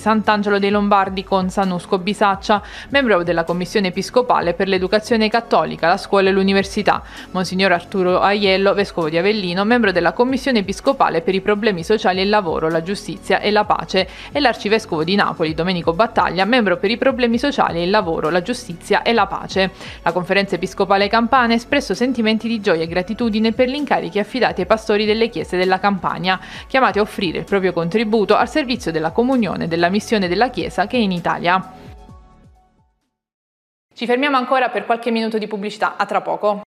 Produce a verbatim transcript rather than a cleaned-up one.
Sant'Angelo dei Lombardi con Sanusco Bisaccia, membro della Commissione Episcopale per l'Educazione Cattolica, la Scuola e l'Università, Monsignor Arturo Aiello, Vescovo di Avellino, membro della Commissione Episcopale per i problemi sociali e il lavoro, la giustizia e la pace, e l'Arcivescovo di Napoli, Domenico Battaglia, membro per i problemi sociali e il lavoro, la giustizia e la pace. La Conferenza Episcopale Campana ha espresso sentimenti di gioia e gratitudine per gli incarichi affidati ai pastori delle chiese della Campania, chiamati a offrire il proprio contributo al servizio della comunione e della missione della Chiesa che è in Italia. Ci fermiamo ancora per qualche minuto di pubblicità, a tra poco.